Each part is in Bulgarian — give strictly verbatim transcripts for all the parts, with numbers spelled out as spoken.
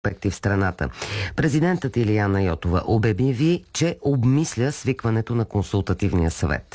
проекти в страната. Президентът Илияна Йотова обяви, че обмисля свикването на консултативния съвет.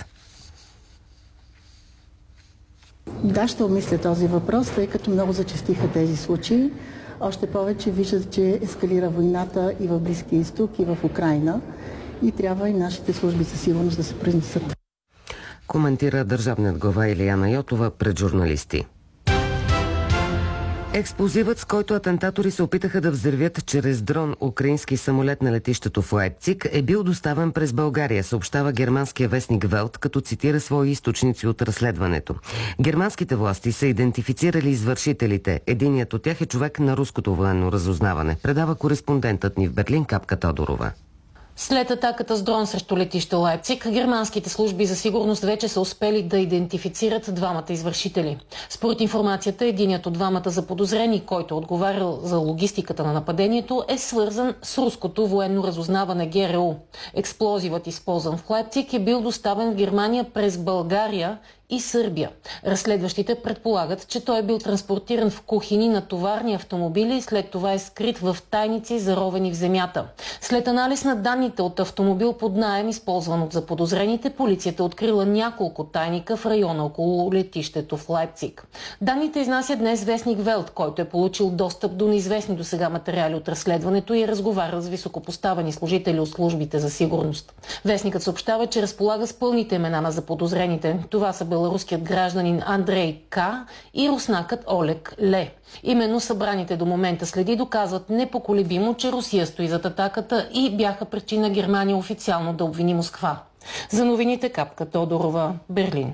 Да, ще обмисля този въпрос, тъй като много зачестиха тези случаи. Още повече виждат, че ескалира войната и в Близкия изток, и в Украйна. И трябва и нашите служби за сигурност да се произнесат. Коментира държавният глава Илияна Йотова пред журналисти. Експлозивът, с който атентатори се опитаха да взривят чрез дрон украински самолет на летището в Лайпциг, е бил доставен през България, съобщава германския вестник Велт, като цитира свои източници от разследването. Германските власти са идентифицирали извършителите. Единият от тях е човек на руското военно разузнаване. Предава кореспондентът ни в Берлин Капка Тодорова. След атаката с дрон срещу летище Лайпциг, германските служби за сигурност вече са успели да идентифицират двамата извършители. Според информацията, единият от двамата заподозрени, който е отговарял за логистиката на нападението, е свързан с руското военно разузнаване ГРУ. Експлозивът, използван в Лайпциг, е бил доставен в Германия през България и Сърбия. Разследващите предполагат, че той е бил транспортиран в кухини на товарни автомобили и след това е скрит в тайници, заровени в земята. След анализ на данните от автомобил под наем, използван от заподозрените, полицията открила няколко тайника в района около летището в Лайпциг. Данните изнася днес вестник Велт, който е получил достъп до неизвестни досега материали от разследването и е разговарял с високопоставени служители от службите за сигурност. Вестникът съобщава, че разполага с пълните имена на заподозрените. Това са беларуският гражданин Андрей К. и руснакът Олег Ле. Именно събраните до момента следи доказват непоколебимо, че Русия стои зад атаката и бяха причина Германия официално да обвини Москва. За новините Капка Тодорова, Берлин.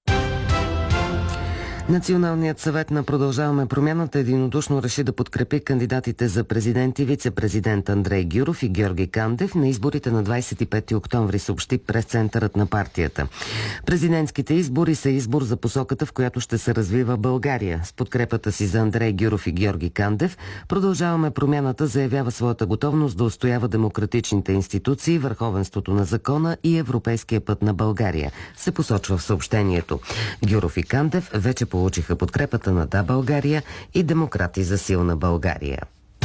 Националният съвет на Продължаваме промяната единодушно реши да подкрепи кандидатите за президент и вице-президент Андрей Гюров и Георги Кандев на изборите на двадесет и пети октомври, съобщи пресцентърът на партията. Президентските избори са избор за посоката, в която ще се развива България. С подкрепата си за Андрей Гюров и Георги Кандев, Продължаваме промяната заявява своята готовност да отстоява демократичните институции, върховенството на закона и европейския път на България, се посочва в съобщението. Гюров и Кандев вече получиха подкрепата на Да, България и Демократи за силна България.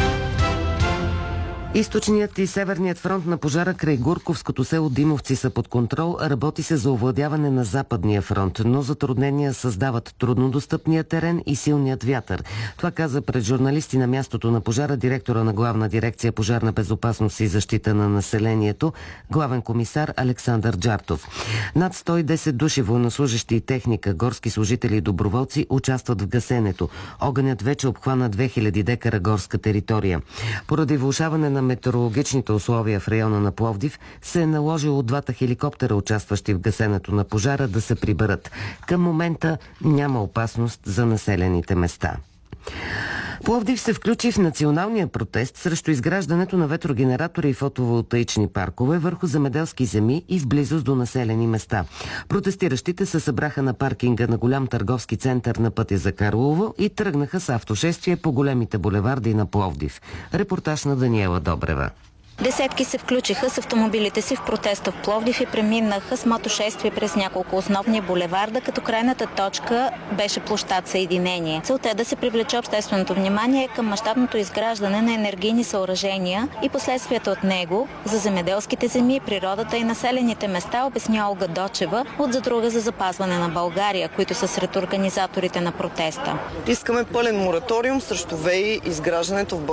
Източният и северният фронт на пожара край Гурковското село Димовци са под контрол. Работи се за овладяване на западния фронт, но затруднения създават труднодостъпния терен и силният вятър. Това каза пред журналисти на мястото на пожара директора на Главна дирекция пожарна безопасност и защита на населението, главен комисар Александър Джартов. Над сто и десет души военнослужещи и техника, горски служители и доброволци участват в гасенето. Огънят вече обхвана две хиляди декара горска територия. Поради влошаване на метеорологичните условия в района на Пловдив се е наложило двата хеликоптера, участващи в гасенето на пожара, да се приберат. Към момента няма опасност за населените места. Пловдив се включи в националния протест срещу изграждането на ветрогенератори и фотоволтаични паркове върху земеделски земи и в близост до населени места. Протестиращите се събраха на паркинга на голям търговски център на пътя за Карлово и тръгнаха с автошествие по големите булеварди на Пловдив. Репортаж на Даниела Добрева. Десетки се включиха с автомобилите си в протеста в Пловдив и преминаха с мотошествие през няколко основни булеварда, като крайната точка беше площад Съединение. Целта е да се привлече общественото внимание към мащабното изграждане на енергийни съоръжения и последствията от него за земеделските земи, природата и населените места, обясня Олга Дочева от Задруга за запазване на България, които са сред организаторите на протеста. Искаме пълен мораториум срещу ВЕИ изграждането в България.